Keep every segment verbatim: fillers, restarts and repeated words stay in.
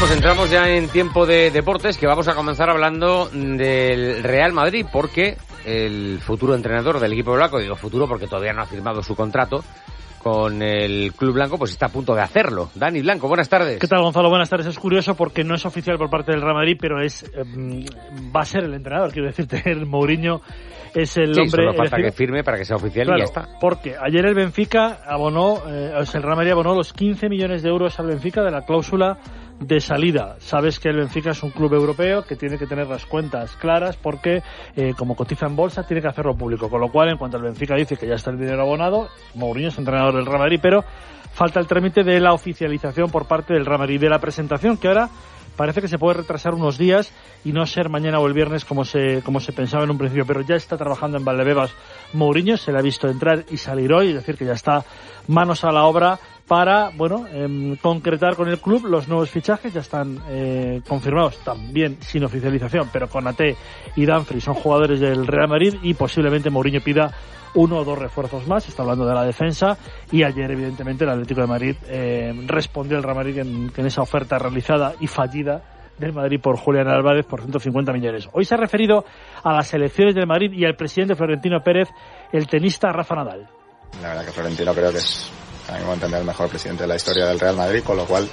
pues entramos ya en tiempo de deportes, que vamos a comenzar hablando del Real Madrid, porque el futuro entrenador del equipo blanco, digo futuro porque todavía no ha firmado su contrato con el club blanco, pues está a punto de hacerlo. Dani Blanco, buenas tardes. ¿Qué tal, Gonzalo? Buenas tardes. Es curioso porque no es oficial por parte del Real Madrid, pero es eh, va a ser el entrenador, quiero decirte. El Mourinho es el sí, hombre... solo falta elegido. que firme para que sea oficial, claro, y ya está. Porque ayer el Benfica abonó, eh, o sea, el Real Madrid abonó los quince millones de euros al Benfica de la cláusula de salida. Sabes que el Benfica es un club europeo que tiene que tener las cuentas claras porque, eh, como cotiza en bolsa, tiene que hacerlo público. Con lo cual, en cuanto el Benfica dice que ya está el dinero abonado, Mourinho es entrenador del Real Madrid, pero falta el trámite de la oficialización por parte del Real Madrid, de la presentación, que ahora parece que se puede retrasar unos días y no ser mañana o el viernes como se como se pensaba en un principio, pero ya está trabajando en Valdebebas Mourinho, se le ha visto entrar y salir hoy, es decir, que ya está manos a la obra para, bueno, eh, concretar con el club los nuevos fichajes. Ya están eh, confirmados, también sin oficialización, pero Konaté y Dumfries son jugadores del Real Madrid y posiblemente Mourinho pida uno o dos refuerzos más. Está hablando de la defensa, y ayer evidentemente el Atlético de Madrid eh, respondió al Real Madrid en, en esa oferta realizada y fallida del Madrid por Julián Álvarez por ciento cincuenta millones. Hoy se ha referido a las elecciones del Madrid y al presidente Florentino Pérez, el tenista Rafa Nadal. La verdad que Florentino creo que es, a mi modo de entender, el mejor presidente de la historia del Real Madrid, con lo cual,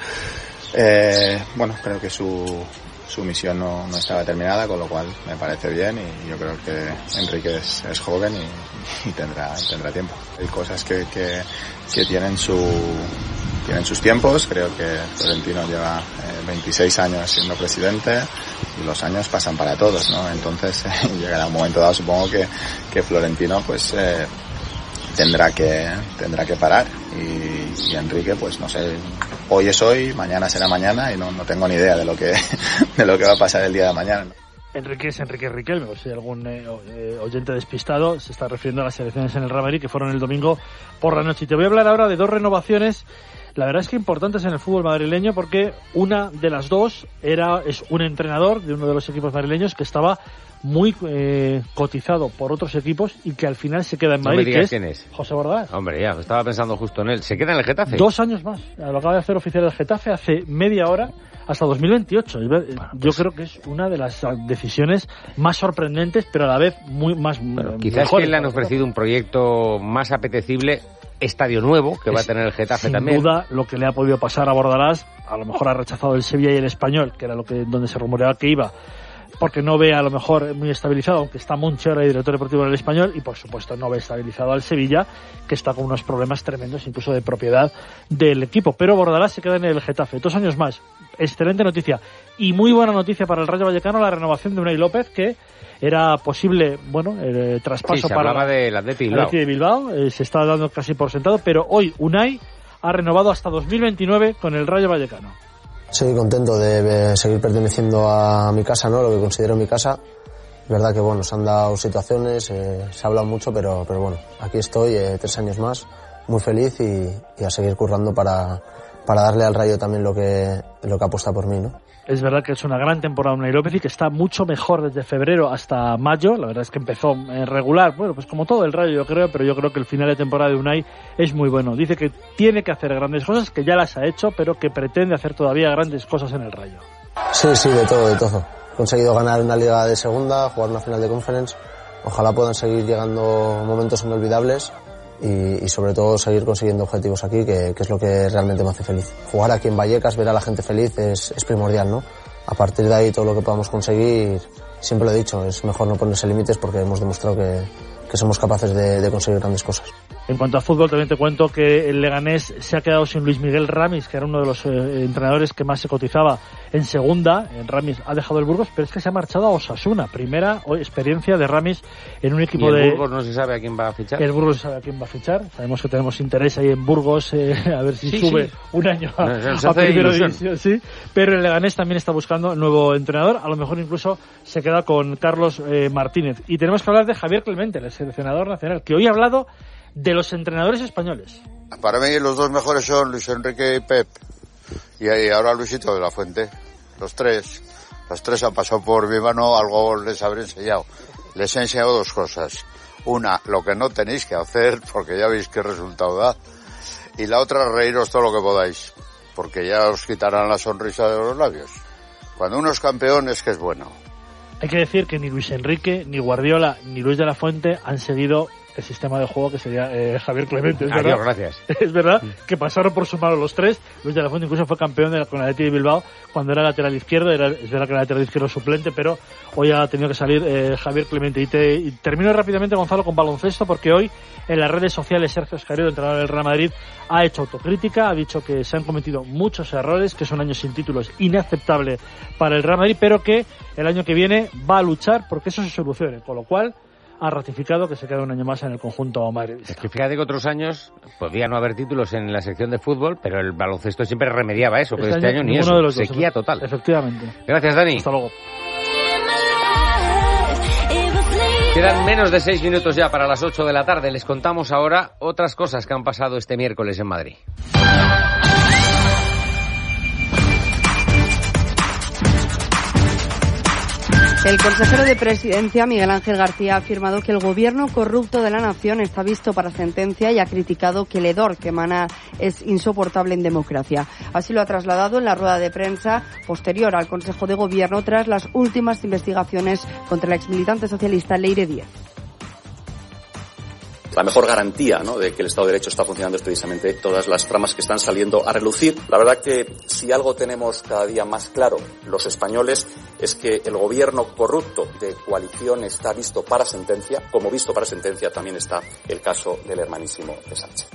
eh, bueno, creo que su, su misión no, no estaba terminada, con lo cual me parece bien, y yo creo que Enrique es, es joven y, y tendrá, tendrá tiempo. Hay cosas que, que, que tienen su... tienen sus tiempos. Creo que Florentino lleva eh, veintiséis años siendo presidente y los años pasan para todos, ¿no? Entonces eh, llegará un momento dado, supongo que, que Florentino pues eh, tendrá que tendrá que parar, y, y Enrique pues no sé, hoy es hoy, mañana será mañana, y no, no tengo ni idea de lo que de lo que va a pasar el día de mañana. Enrique es Enrique Riquelme, o si algún eh, oyente despistado se está refiriendo a las elecciones en el Real Madrid que fueron el domingo por la noche. Y te voy a hablar ahora de dos renovaciones, la verdad es que importantes en el fútbol madrileño, porque una de las dos era es un entrenador de uno de los equipos madrileños que estaba muy eh, cotizado por otros equipos y que al final se queda en Madrid. No me digas que es quién es. José Bordalás. Hombre, ya, estaba pensando justo en él. ¿Se queda en el Getafe? Dos años más. Lo acaba de hacer oficial el Getafe hace media hora, hasta dos mil veintiocho. Bueno, pues yo creo que es una de las decisiones más sorprendentes, pero a la vez muy más bueno, eh, quizás mejores. que le han ofrecido un proyecto más apetecible, estadio nuevo, que es, va a tener el Getafe sin también. Sin duda, lo que le ha podido pasar a Bordalás, a lo mejor ha rechazado el Sevilla y el Español, que era lo que donde se rumoreaba que iba, porque no ve a lo mejor muy estabilizado, aunque está Monchi ahora, director deportivo del Español, y por supuesto no ve estabilizado al Sevilla, que está con unos problemas tremendos, incluso de propiedad del equipo. Pero Bordalás se queda en el Getafe, dos años más. Excelente noticia. Y muy buena noticia para el Rayo Vallecano, la renovación de Unai López, que era posible, bueno, el traspaso sí, se para hablaba del Athletic Bilbao. Athletic de Bilbao, eh, se está dando casi por sentado, pero hoy Unai ha renovado hasta dos mil veintinueve con el Rayo Vallecano. Sí, contento de seguir perteneciendo a mi casa, ¿no? Lo que considero mi casa. Es verdad que, bueno, se han dado situaciones, eh, se ha hablado mucho, pero, pero bueno, aquí estoy, eh, tres años más, muy feliz, y, y a seguir currando para, para darle al Rayo también lo que, lo que apuesta por mí, ¿no? Es verdad que es una gran temporada Unai López y que está mucho mejor desde febrero hasta mayo. La verdad es que empezó en regular, bueno, pues como todo el Rayo yo creo, pero yo creo que el final de temporada de Unai es muy bueno. Dice que tiene que hacer grandes cosas, que ya las ha hecho, pero que pretende hacer todavía grandes cosas en el Rayo. Sí, sí, de todo, de todo. He conseguido ganar una liga de segunda, jugar una final de Conference. Ojalá puedan seguir llegando momentos inolvidables. Y, y sobre todo seguir consiguiendo objetivos aquí, que, que es lo que realmente me hace feliz. Jugar aquí en Vallecas, ver a la gente feliz es, es primordial, ¿no? A partir de ahí todo lo que podamos conseguir, siempre lo he dicho, es mejor no ponerse límites porque hemos demostrado que, que somos capaces de, de conseguir grandes cosas. En cuanto a fútbol, también te cuento que el Leganés se ha quedado sin Luis Miguel Ramis, que era uno de los eh, entrenadores que más se cotizaba en segunda. En Ramis ha dejado el Burgos, pero es que se ha marchado a Osasuna. Primera experiencia de Ramis en un equipo ¿Y el de... Burgos no se sabe a quién va a fichar? El Burgos no sabe a quién va a fichar. Sabemos que tenemos interés ahí en Burgos, eh, a ver si sí, sube sí. un año a, no, a primera división. Sí. Pero el Leganés también está buscando nuevo entrenador. A lo mejor incluso se queda con Carlos eh, Martínez. Y tenemos que hablar de Javier Clemente, el seleccionador nacional, que hoy ha hablado de los entrenadores españoles. Para mí los dos mejores son Luis Enrique y Pep. Y ahora Luisito de la Fuente. Los tres. Los tres han pasado por mi mano, algo les habré enseñado. Les he enseñado dos cosas. Una, lo que no tenéis que hacer, porque ya veis qué resultado da. Y la otra, reíros todo lo que podáis. porque ya os quitarán la sonrisa de los labios. Cuando uno es campeón es que es bueno. Hay que decir que ni Luis Enrique, ni Guardiola, ni Luis de la Fuente han seguido el sistema de juego que sería eh, Javier Clemente. Es Adiós, verdad, gracias. Es verdad que pasaron por su mano los tres. Luis de la Fuente incluso fue campeón de la, con el Athletic de Bilbao cuando era lateral izquierdo. Era, es verdad que era lateral izquierdo suplente, pero hoy ha tenido que salir eh, Javier Clemente. Y, te, y termino rápidamente, Gonzalo, con baloncesto, porque hoy en las redes sociales Sergio Escariolo, entrenador del Real Madrid, ha hecho autocrítica, ha dicho que se han cometido muchos errores, que es un año sin títulos inaceptable para el Real Madrid, pero que el año que viene va a luchar porque eso se solucione, con lo cual ha ratificado que se queda un año más en el conjunto madridista. Es que fíjate que otros años podía no haber títulos en la sección de fútbol, pero el baloncesto siempre remediaba eso, pero este, este año, año ni eso, de los sequía dos, total. Efectivamente. Gracias, Dani. Hasta luego. Quedan menos de seis minutos ya para las ocho de la tarde. Les contamos ahora otras cosas que han pasado este miércoles en Madrid. El consejero de Presidencia, Miguel Ángel García, ha afirmado que el gobierno corrupto de la nación está visto para sentencia y ha criticado que el hedor que emana es insoportable en democracia. Así lo ha trasladado en la rueda de prensa posterior al Consejo de Gobierno tras las últimas investigaciones contra la exmilitante socialista Leire Díez. La mejor garantía, ¿no?, de que el Estado de Derecho está funcionando es precisamente todas las tramas que están saliendo a relucir. La verdad que si algo tenemos cada día más claro los españoles es que el gobierno corrupto de coalición está visto para sentencia, como visto para sentencia también está el caso del hermanísimo de Sánchez.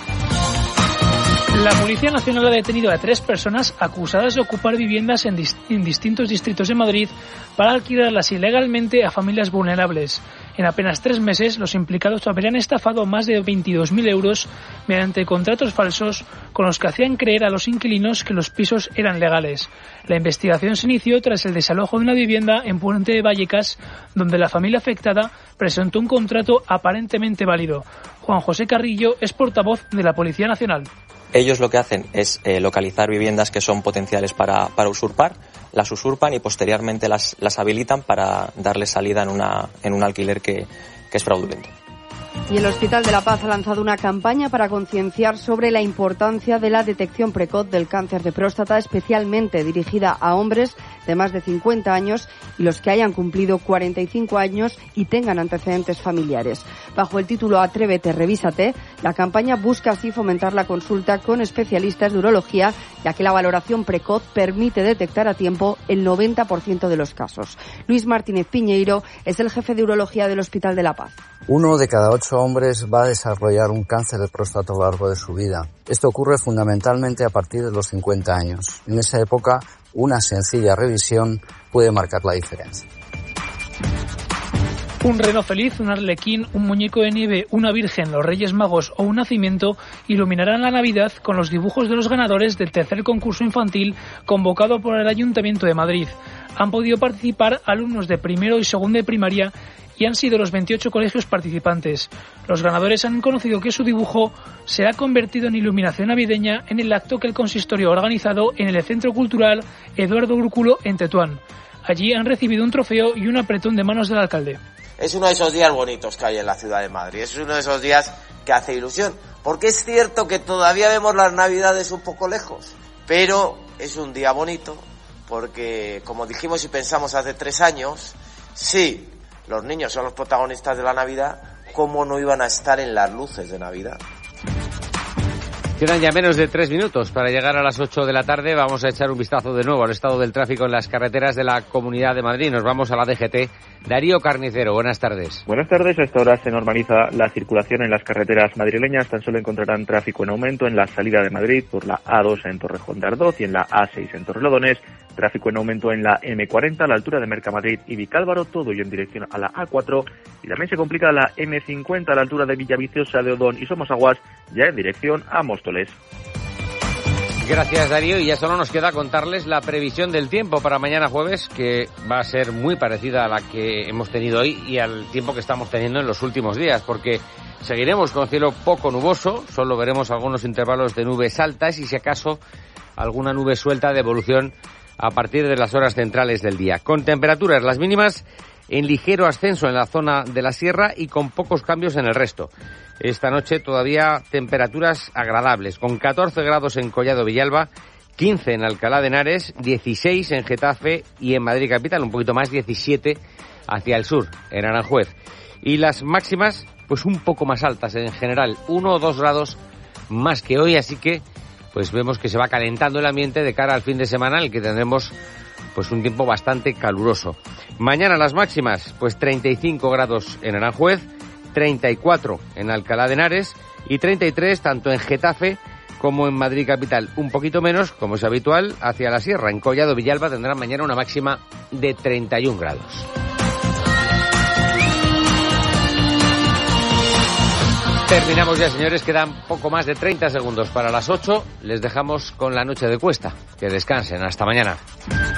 La Policía Nacional ha detenido a tres personas acusadas de ocupar viviendas en, dis- en distintos distritos de Madrid para alquilarlas ilegalmente a familias vulnerables. En apenas tres meses, los implicados habrían estafado más de veintidós mil euros mediante contratos falsos con los que hacían creer a los inquilinos que los pisos eran legales. La investigación se inició tras el desalojo de una vivienda en Puente de Vallecas, donde la familia afectada presentó un contrato aparentemente válido. Juan José Carrillo es portavoz de la Policía Nacional. Ellos lo que hacen es eh, localizar viviendas que son potenciales para, para usurpar, las usurpan y posteriormente las, las habilitan para darles salida en, una, en un alquiler que, que es fraudulento. Y el Hospital de la Paz ha lanzado una campaña para concienciar sobre la importancia de la detección precoz del cáncer de próstata, especialmente dirigida a hombres de más de cincuenta años y los que hayan cumplido cuarenta y cinco años y tengan antecedentes familiares. Bajo el título Atrévete, revísate, la campaña busca así fomentar la consulta con especialistas de urología, ya que la valoración precoz permite detectar a tiempo el noventa por ciento de los casos. Luis Martínez Piñeiro es el jefe de urología del Hospital de la Paz. Uno de cada ocho hombres va a desarrollar un cáncer de próstata a lo largo de su vida. Esto ocurre fundamentalmente a partir de los cincuenta años. En esa época, una sencilla revisión puede marcar la diferencia. Un reno feliz, un arlequín, un muñeco de nieve, una virgen, los Reyes Magos o un nacimiento iluminarán la Navidad con los dibujos de los ganadores del tercer concurso infantil convocado por el Ayuntamiento de Madrid. Han podido participar alumnos de primero y segundo de primaria y han sido los veintiocho colegios participantes. Los ganadores han conocido que su dibujo se ha convertido en iluminación navideña en el acto que el consistorio ha organizado en el Centro Cultural Eduardo Úrculo en Tetuán. Allí han recibido un trofeo y un apretón de manos del alcalde. Es uno de esos días bonitos que hay en la ciudad de Madrid, es uno de esos días que hace ilusión, porque es cierto que todavía vemos las Navidades un poco lejos, pero es un día bonito, porque como dijimos y pensamos hace tres años, sí, los niños son los protagonistas de la Navidad, ¿cómo no iban a estar en las luces de Navidad? Quedan ya menos de tres minutos para llegar a las ocho de la tarde. Vamos a echar un vistazo de nuevo al estado del tráfico en las carreteras de la Comunidad de Madrid. Nos vamos a la D G T. Darío Carnicero, buenas tardes. Buenas tardes. A esta hora se normaliza la circulación en las carreteras madrileñas. Tan solo encontrarán tráfico en aumento en la salida de Madrid por la A dos en Torrejón de Ardoz y en la A seis en Torrelodones. Tráfico en aumento en la M cuarenta a la altura de Mercamadrid y Vicálvaro, todo y en dirección a la A cuatro. Y también se complica la M cincuenta a la altura de Villaviciosa de Odón y Somosaguas, ya en dirección a Móstoles. Gracias, Darío, y ya solo nos queda contarles la previsión del tiempo para mañana jueves, que va a ser muy parecida a la que hemos tenido hoy y al tiempo que estamos teniendo en los últimos días, porque seguiremos con cielo poco nuboso, solo veremos algunos intervalos de nubes altas y si acaso alguna nube suelta de evolución a partir de las horas centrales del día, con temperaturas las mínimas en ligero ascenso en la zona de la sierra y con pocos cambios en el resto. Esta noche todavía temperaturas agradables, con catorce grados en Collado Villalba, quince en Alcalá de Henares, dieciséis en Getafe y en Madrid capital, un poquito más, diecisiete hacia el sur, en Aranjuez. Y las máximas, pues un poco más altas en general, uno o dos grados más que hoy, así que pues vemos que se va calentando el ambiente de cara al fin de semana, en el que tendremos pues un tiempo bastante caluroso. Mañana las máximas, pues treinta y cinco grados en Aranjuez, treinta y cuatro en Alcalá de Henares y treinta y tres tanto en Getafe como en Madrid capital. Un poquito menos, como es habitual, hacia la sierra. En Collado Villalba tendrán mañana una máxima de treinta y un grados. Terminamos ya, señores, quedan poco más de treinta segundos para las ocho. Les dejamos con la noche de Cuesta. Que descansen, hasta mañana.